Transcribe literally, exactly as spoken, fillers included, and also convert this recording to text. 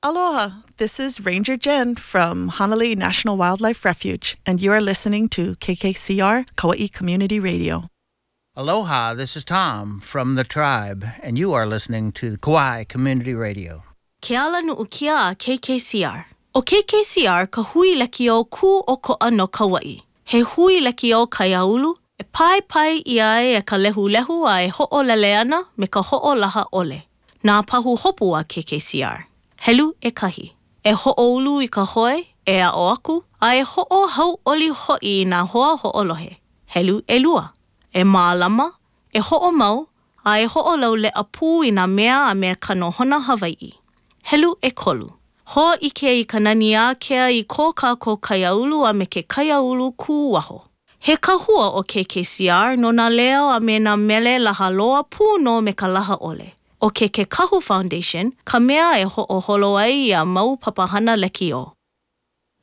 Aloha, this is Ranger Jen from Hanalei National Wildlife Refuge, and you are listening to K K C R Kauai Community Radio. Aloha, this is Tom from the tribe, and you are listening to Kauai Community Radio. Ke ala nu'u kia a K K C R. O K K C R ka hui leki o ku o ko'a no Kauai. He hui leki o Kaiaulu, e pai pai ia e ka lehu lehu a e ho'olele ana me ka ho'olaha ole. Nā pahu hopu a K K C R. Helu e kahi. E ho'oulu i ka hoe, e a o aku, a e ho'o hau oli ho'i i nā hoa ho'olohe. Helu e lua. E mālama, e ho'o mau, a e ho'o lau le apu i nā mea a mea kanohona Hawaii. Helu e kolu. Hoa ike i ka nani a kea i ko kāko Kaiaulu a me ke Kaiaulu ku waho. He kahua o K K C R no nā leo a me nā mele laha loa pū no me ka laha ole. O ke Ke Kahu Foundation, ka mea e ho'o holo ai a mau papahana leki o.